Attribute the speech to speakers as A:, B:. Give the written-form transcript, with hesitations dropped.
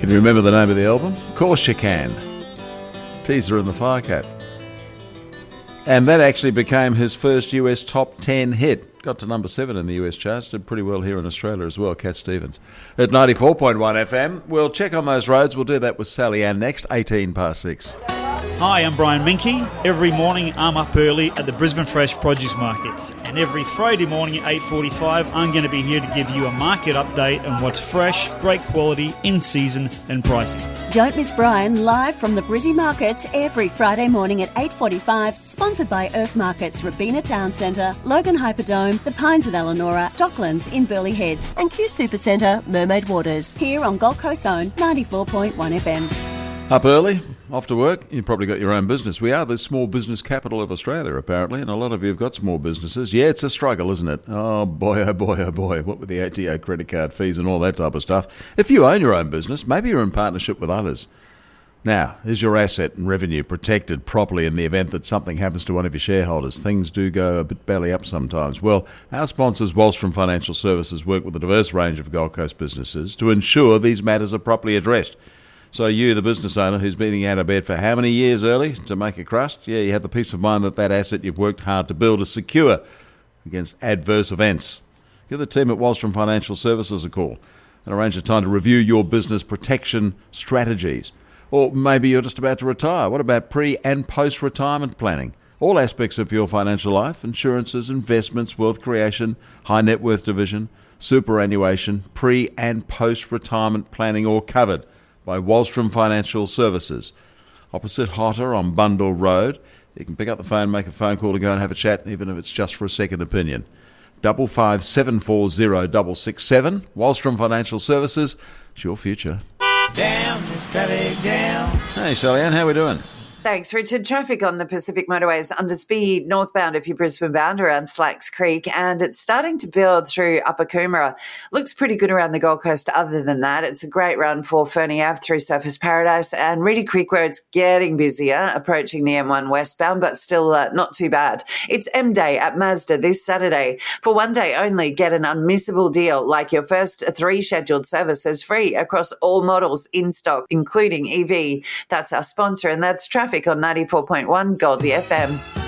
A: Can you remember the name of the album? Of course you can. Teaser and the Firecat. And that actually became his first US top 10 hit. Got to number 7 in the US charts. Did pretty well here in Australia as well, Cat Stevens. At 94.1 FM, we'll check on those roads. We'll do that with Sally Ann next, 18 past 6.
B: Hi, I'm Brian Minke. Every morning I'm up early at the Brisbane Fresh Produce Markets, and every Friday morning at 8:45 I'm going to be here to give you a market update on what's fresh, great quality, in season and pricing.
C: Don't miss Brian live from the Brizzy Markets every Friday morning at 8:45, sponsored by Earth Markets, Robina Town Centre, Logan Hyperdome, The Pines at Elanora, Docklands in Burleigh Heads, and Q Super Centre, Mermaid Waters, here on Gold Coast Zone 94.1 FM.
A: Up early, off to work. You've probably got your own business. We are the small business capital of Australia, apparently, and a lot of you have got small businesses. Yeah, it's a struggle, isn't it? Oh, boy, oh, boy, oh, boy. What with the ATO credit card fees and all that type of stuff. If you own your own business, maybe you're in partnership with others. Now, is your asset and revenue protected properly in the event that something happens to one of your shareholders? Things do go a bit belly up sometimes. Well, our sponsors, Wallstrom Financial Services, work with a diverse range of Gold Coast businesses to ensure these matters are properly addressed. So you, the business owner who's been out of bed for how many years early to make a crust, yeah, you have the peace of mind that that asset you've worked hard to build is secure against adverse events. Give the team at Wallstrom Financial Services a call and arrange a time to review your business protection strategies. Or maybe you're just about to retire. What about pre- and post-retirement planning? All aspects of your financial life, insurances, investments, wealth creation, high net worth division, superannuation, pre- and post-retirement planning, all covered by Wallstrom Financial Services. Opposite Hotter on Bundle Road. You can pick up the phone, make a phone call to go and have a chat, even if it's just for a second opinion. 55740 Wallstrom Financial Services. It's your future.
D: Down, static down.
A: Hey, Sally Ann, how we doing?
E: Thanks, Richard. Traffic on the Pacific Motorways under speed northbound if you're Brisbane bound around Slacks Creek, and it's starting to build through Upper Coomera. Looks pretty good around the Gold Coast other than that. It's a great run for Fernie Ave through Surfers Paradise, and Reedy Creek Road's getting busier approaching the M1 westbound, but still not too bad. It's M Day at Mazda this Saturday. For one day only, get an unmissable deal like your first 3 scheduled services free across all models in stock, including EV. That's our sponsor, and that's Traffic on 94.1 Goldie FM.